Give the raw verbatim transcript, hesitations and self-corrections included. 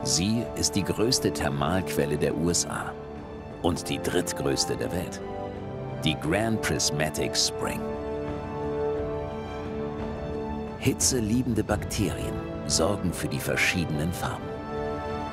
Sie ist die größte Thermalquelle der U S A und die drittgrößte der Welt. Die Grand Prismatic Spring. Hitzeliebende Bakterien sorgen für die verschiedenen Farben.